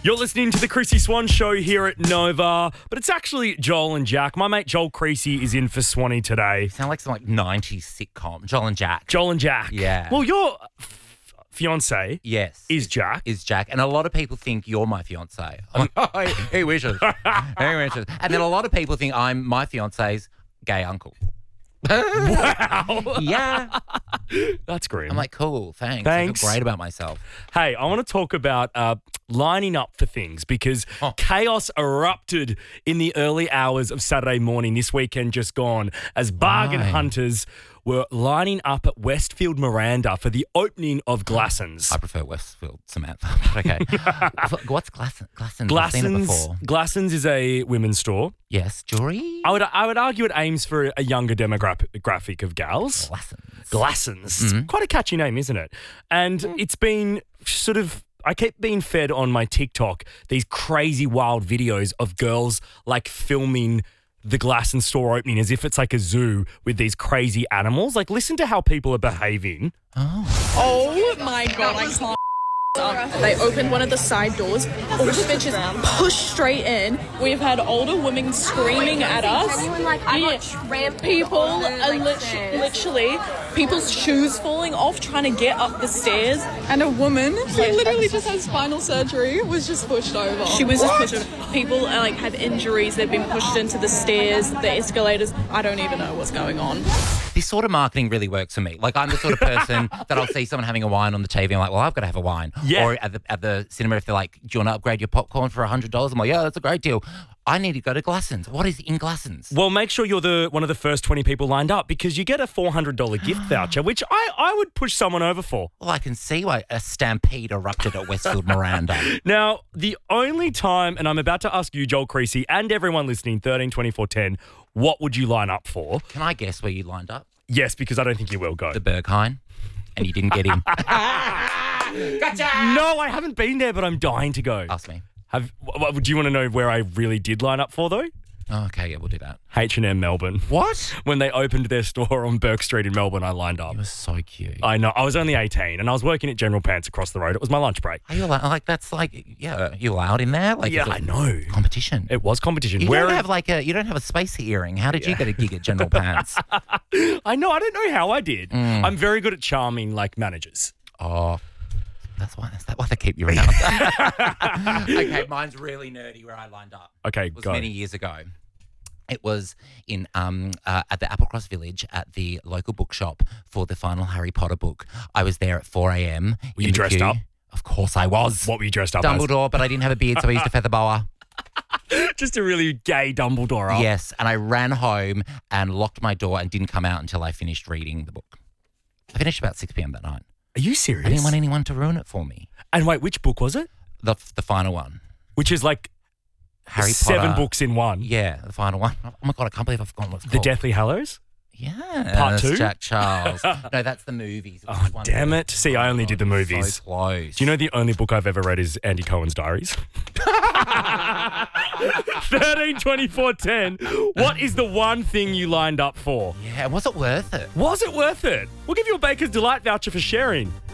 You're listening to the Chrissy Swan Show here at Nova, but it's actually Joel and Jack. My mate Joel Creasy is in for Swanee today. Sound like some 90s sitcom. Joel and Jack. Joel and Jack. Yeah. Well, your fiance Yes. is Jack. Is Jack. And a lot of people think you're my fiance. I'm like, oh, he wishes. He wishes. And then a lot of people think I'm my fiance's gay uncle. Wow. Yeah. That's grim. I'm like, cool, thanks. Thanks. I feel great about myself. Hey, I want to talk about lining up for things because chaos erupted in the early hours of Saturday morning this weekend just gone as bargain hunters were lining up at Westfield Miranda for the opening of Glassons. I prefer Westfield Samantha. But okay. What's Glassons? I've seen it before. Glassons is a women's store. Yes. Jewelry? I would argue it aims for a younger demographic of gals. Glassons. Quite a catchy name, isn't it? And it's been sort of, I keep being fed on my TikTok these crazy wild videos of girls like filming the Glassons store opening as if it's like a zoo with these crazy animals. Like, listen to how people are behaving. Oh my God, I can't. They opened one of the side doors. All the bitches pushed straight in. We've had older women screaming at us. People are literally people's shoes falling off trying to get up the stairs. And a woman who literally just had spinal surgery was just pushed over. She was just pushed over. People have injuries. They've been pushed into the stairs, the escalators. I don't even know what's going on. This sort of marketing really works for me. Like, I'm the sort of person that I'll see someone having a wine on the TV. I'm like, well, I've got to have a wine. Yeah. Or at the cinema, if they're like, do you want to upgrade your popcorn for $100? I'm like, yeah, that's a great deal. I need to go to Glassons. What is in Glassons? Well, make sure you're one of the first 20 people lined up because you get a $400 gift voucher, which I would push someone over for. Well, I can see why a stampede erupted at Westfield Miranda. Now, the only time, and I'm about to ask you, Joel Creasy, and everyone listening, 13, 24, 10, what would you line up for? Can I guess where you lined up? Yes, because I don't think you will go. The Berghain. And you didn't get him. Gotcha! No, I haven't been there, but I'm dying to go. Ask me. Do you want to know where I really did line up for, though? Oh, okay, yeah, we'll do that. H&M Melbourne. What? When they opened their store on Burke Street in Melbourne, I lined up. It was so cute. I know. I was only 18 and I was working at General Pants across the road. It was my lunch break. Are you allowed? Like, that's like, yeah, you allowed in there? Like, Yeah, I know. Competition. It was competition. You don't have a space earring. How did you get a gig at General Pants? I know. I don't know how I did. I'm very good at charming, managers. Oh, is that why they keep you around? Okay, mine's really nerdy where I lined up. Okay, It was go. many years ago. It was in at the Applecross Village at the local bookshop for the final Harry Potter book. I was there at 4 a.m. Were you dressed up? Of course I was. What were you dressed up Dumbledore, but I didn't have a beard, so I used a feather boa. as? Just a really gay Dumbledore. Yes, and I ran home and locked my door and didn't come out until I finished reading the book. I finished about 6 p.m. that night. Are you serious? I didn't want anyone to ruin it for me. And wait, which book was it? The final one. Which is Harry Potter. 7 books in one. Yeah, the final one. Oh my God, I can't believe I've forgotten what it's The called. Deathly Hallows? Yeah. Part 2? Jack Charles. No, that's the movies. Oh, damn it. See, I only did the movies. So close. Do you know the only book I've ever read is Andy Cohen's Diaries? 13, 24, 10. What is the one thing you lined up for? Yeah, was it worth it? Was it worth it? We'll give you a Baker's Delight voucher for sharing.